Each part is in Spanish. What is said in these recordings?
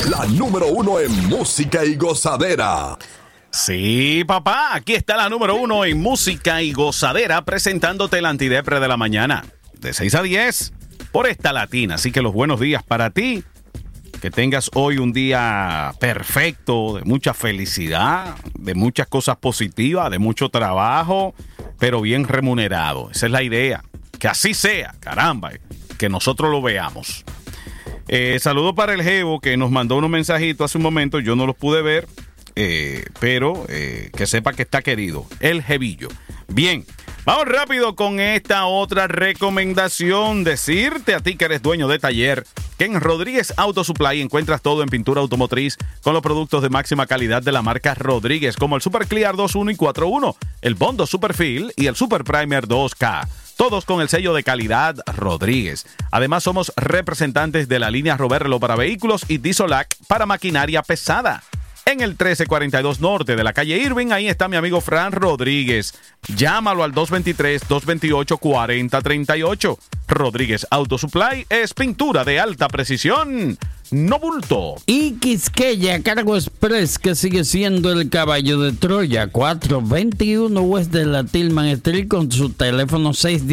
La número uno en música y gozadera. Sí, papá, aquí está la número uno en música y gozadera presentándote el antidepre de la mañana, de 6 a 10, por esta latina. Así que los buenos días para ti. Que tengas hoy un día perfecto, de mucha felicidad, de muchas cosas positivas, de mucho trabajo, pero bien remunerado. Esa es la idea. Que así sea, caramba, que nosotros lo veamos. Saludo para el Jevo, que nos mandó unos mensajitos hace un momento. Yo no los pude ver, pero que sepa que está querido. El Jevillo. Bien. Vamos rápido con esta otra recomendación. Decirte a ti que eres dueño de taller que en Rodríguez Auto Supply encuentras todo en pintura automotriz con los productos de máxima calidad de la marca Rodríguez, como el Super Clear 2.1 y 4.1, el Bondo Superfill y el Super Primer 2K. Todos con el sello de calidad Rodríguez. Además, somos representantes de la línea Roberlo para vehículos y Dieselac para maquinaria pesada. En el 1342 Norte de la calle Irving, ahí está mi amigo Fran Rodríguez. Llámalo al 223-228-4038. Rodríguez Auto Supply es pintura de alta precisión, no bulto. Y Quisqueya Cargo Express, que sigue siendo el caballo de Troya, 421 West de la Tillman Street, con su teléfono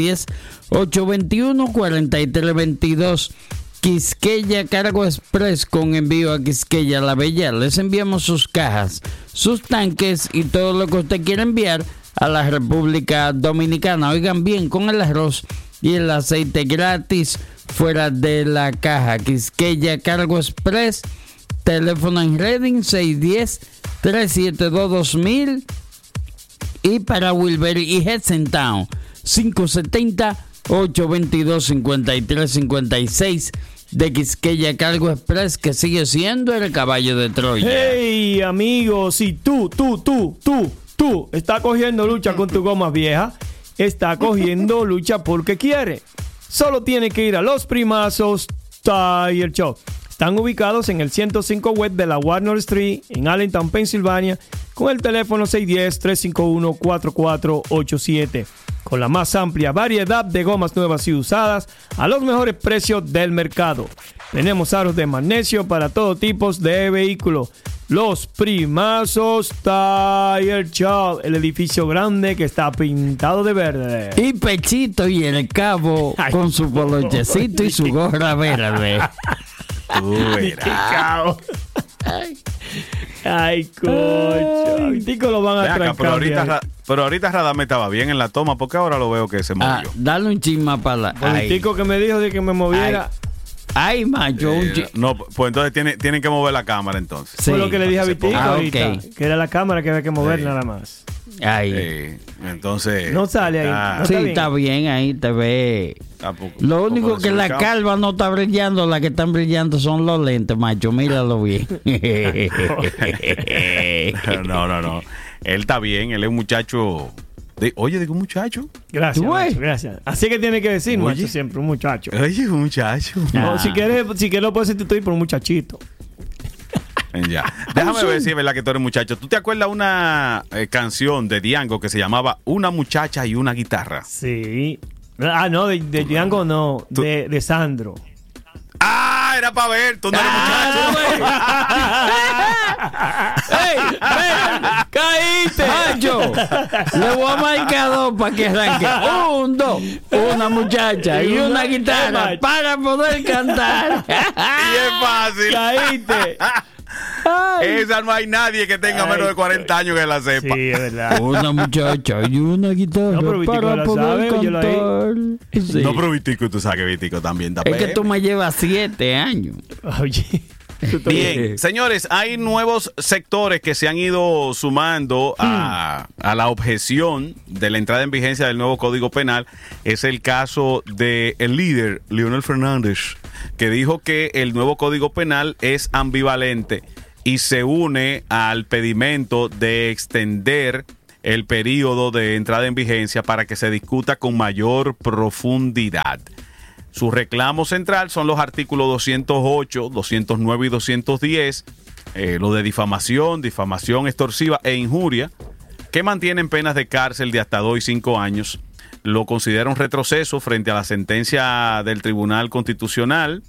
610-821-4322. Quisqueya Cargo Express, con envío a Quisqueya La Bella. Les enviamos sus cajas, sus tanques y todo lo que usted quiera enviar a la República Dominicana. Oigan bien, con el arroz y el aceite gratis fuera de la caja. Quisqueya Cargo Express, teléfono en Reading 610-372-2000, y para Wilber y Hessentown 570-822-5356 de Quisqueya Cargo Express, que sigue siendo el caballo de Troya. Hey, amigos, si tú estás cogiendo lucha con tu goma vieja, está cogiendo lucha porque quiere. Solo tiene que ir a Los Primazos Tire Shop. Están ubicados en el 105 West de la Warner Street en Allentown, Pensilvania, con el teléfono 610-351-4487. Con la más amplia variedad de gomas nuevas y usadas a los mejores precios del mercado. Tenemos aros de magnesio para todo tipo de vehículos. Los Primazos Tire Shop, el edificio grande que está pintado de verde. Y Pechito y el Cabo con su polochecito y su gorra verde. Ay, cocho. Tico lo van a trancar. Pero ahorita Radame estaba bien en la toma, porque ahora lo veo que se movió. Dale un chisma para la. El tico que me dijo de que me moviera. Ay, macho. No, pues entonces tienen que mover la cámara entonces. Sí. Fue lo que le dije a Vitico ahorita, okay. Que era la cámara que había que mover nada más. Ay. Entonces. No sale ahí. No sí, está bien ahí, te ve. Lo único que la calva no está brillando, las que están brillando son los lentes, macho. Míralo bien. No. Él está bien, él es un muchacho. Digo un muchacho. Gracias, macho, gracias. Así que tiene que decir, macho, siempre un muchacho. Oye, un muchacho. No, si quieres lo puedes sustituir por un muchachito. Ya. Déjame ver si es verdad que tú eres muchacho. ¿Tú te acuerdas una canción de Diango que se llamaba Una muchacha y una guitarra? Sí. No, de Diango no, de Sandro. ¡Ah! Era para ver, tú no eres muchacho. ¡Ey! ¡Caíste! ¡Macho! Le voy a marcar 2 para que arranque. 1, 2. Una muchacha y una guitarra para poder cantar. Y es fácil. Caíste. Esa no hay nadie que tenga menos de 40 años que la sepa. Sí, es verdad. Una muchacha y una guitarra para poder cantar. Sí. No, pero Vitico, tú sabes que Vitico también está Es que tú me llevas 7 años. Oye. Bien, señores, hay nuevos sectores que se han ido sumando a la objeción de la entrada en vigencia del nuevo Código Penal. Es el caso del líder, Leonel Fernández, que dijo que el nuevo Código Penal es ambivalente y se une al pedimento de extender el periodo de entrada en vigencia para que se discuta con mayor profundidad. Su reclamo central son los artículos 208, 209 y 210, lo de difamación extorsiva e injuria, que mantienen penas de cárcel de hasta 2 y 5 años. Lo considera un retroceso frente a la sentencia del Tribunal Constitucional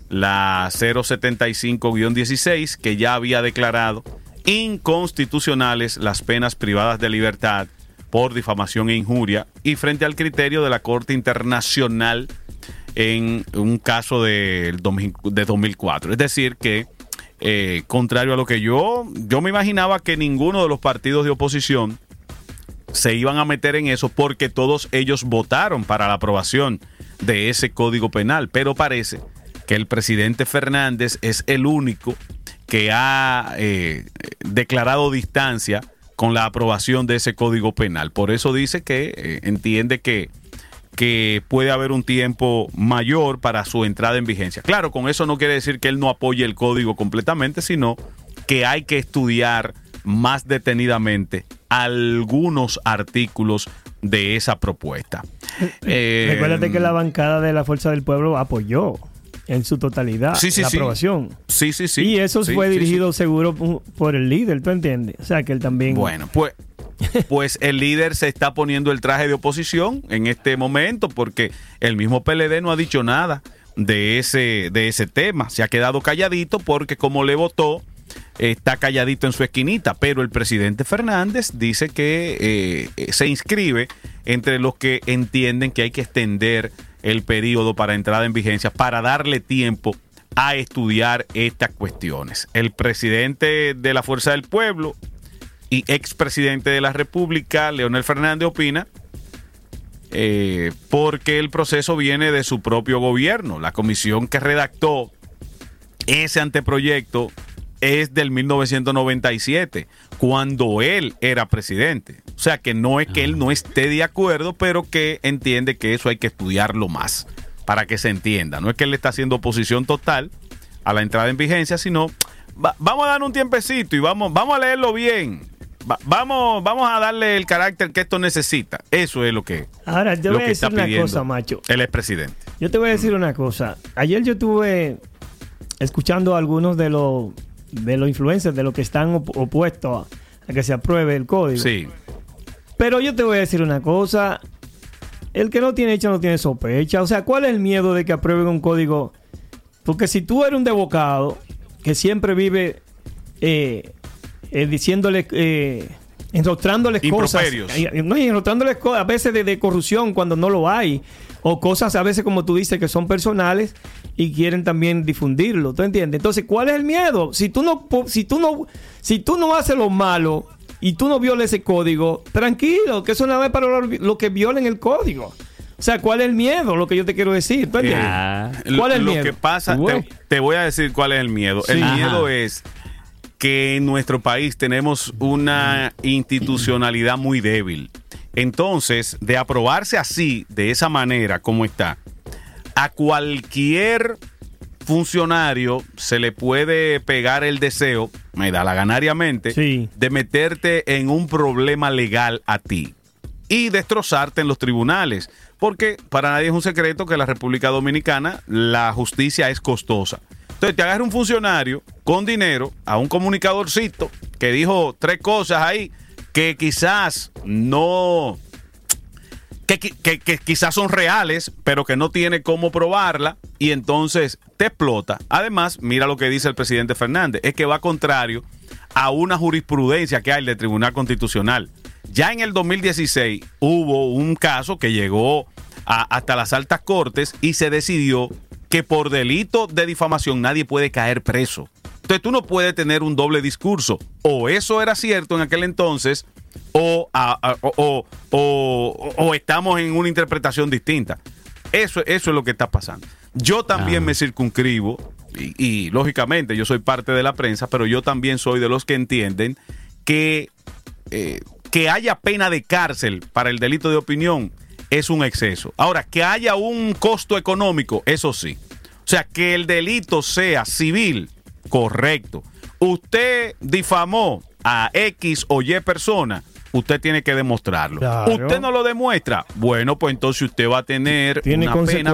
la 075-16, que ya había declarado inconstitucionales las penas privadas de libertad por difamación e injuria, y frente al criterio de la Corte Internacional en un caso de 2004. Es decir, que contrario a lo que yo me imaginaba, que ninguno de los partidos de oposición se iban a meter en eso, porque todos ellos votaron para la aprobación de ese código penal, pero parece que el presidente Fernández es el único que ha declarado distancia con la aprobación de ese código penal. Por eso dice que entiende que puede haber un tiempo mayor para su entrada en vigencia. Claro, con eso no quiere decir que él no apoye el código completamente, sino que hay que estudiar más detenidamente algunos artículos de esa propuesta. Recuérdate que la bancada de la Fuerza del Pueblo apoyó en su totalidad la aprobación. Sí. Y eso fue dirigido seguro por el líder, ¿tú entiendes? O sea, que él también... Bueno, pues el líder se está poniendo el traje de oposición en este momento, porque el mismo PLD no ha dicho nada de ese tema. Se ha quedado calladito porque, como le votó, está calladito en su esquinita. Pero el presidente Fernández dice que se inscribe entre los que entienden que hay que extender el periodo para entrada en vigencia para darle tiempo a estudiar estas cuestiones. El presidente de la Fuerza del Pueblo y expresidente de la República, Leonel Fernández, opina porque el proceso viene de su propio gobierno. La comisión que redactó ese anteproyecto es del 1997, cuando él era presidente. O sea, que no es que él no esté de acuerdo, pero que entiende que eso hay que estudiarlo más para que se entienda. No es que él está haciendo oposición total a la entrada en vigencia, sino vamos a dar un tiempecito y vamos a leerlo bien. Vamos a darle el carácter que esto necesita. Eso es lo que ahora te voy a decir una cosa, macho. El expresidente. Yo te voy a decir una cosa. Ayer yo estuve escuchando a algunos de los influencers, de los que están opuestos a que se apruebe el código. Sí. Pero yo te voy a decir una cosa. El que no tiene hecho no tiene sospecha. O sea, ¿cuál es el miedo de que aprueben un código? Porque si tú eres un devocado que siempre vive diciéndole, enrostrándoles cosas. No, y enrostrándoles cosas, a veces de corrupción cuando no lo hay. O cosas a veces, como tú dices, que son personales y quieren también difundirlo. ¿Tú entiendes? Entonces, ¿cuál es el miedo? Si tú no haces lo malo y tú no violes ese código, tranquilo, que eso nada más es para los que violen el código. O sea, ¿cuál es el miedo? Lo que yo te quiero decir. ¿Tú entiendes? ¿Cuál es el miedo? Lo que pasa, te voy a decir cuál es el miedo. Sí. El miedo es que en nuestro país tenemos una institucionalidad muy débil. Entonces, de aprobarse así, de esa manera como está, a cualquier funcionario se le puede pegar el deseo, medalaganariamente, de meterte en un problema legal a ti y destrozarte en los tribunales. Porque para nadie es un secreto que en la República Dominicana la justicia es costosa. Entonces te agarra un funcionario con dinero a un comunicadorcito que dijo 3 cosas ahí que quizás no, que quizás son reales, pero que no tiene cómo probarla, y entonces te explota. Además, mira lo que dice el presidente Fernández, es que va contrario a una jurisprudencia que hay del Tribunal Constitucional. Ya en el 2016 hubo un caso que llegó hasta las altas cortes y se decidió que por delito de difamación nadie puede caer preso. Entonces tú no puedes tener un doble discurso. O eso era cierto en aquel entonces, o estamos en una interpretación distinta. Eso es lo que está pasando. Yo también me circunscribo, y lógicamente yo soy parte de la prensa, pero yo también soy de los que entienden que haya pena de cárcel para el delito de opinión es un exceso. Ahora, que haya un costo económico, eso sí. O sea, que el delito sea civil, correcto. Usted difamó a X o Y persona, usted tiene que demostrarlo. Claro. Usted no lo demuestra, bueno, pues entonces usted va a tener una pena